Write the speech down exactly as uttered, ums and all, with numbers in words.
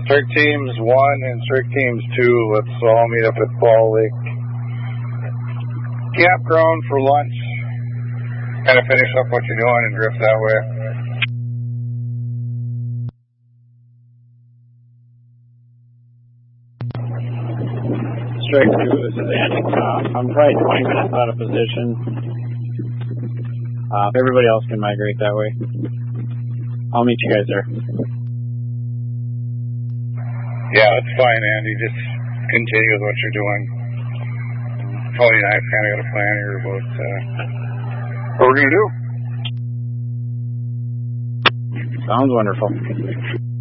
Strike teams one and strike teams two, let's all meet up at Fall Lake Campground for lunch. Kind of finish up what you're doing and drift that way. Strike two, this is Andy. Uh, I'm probably twenty minutes out of position. Uh, if everybody else can migrate that way, I'll meet you guys there. Yeah, that's fine, Andy. Just continue with what you're doing. Tony and I have kind of got a plan here about uh, what we're going to do. Sounds wonderful.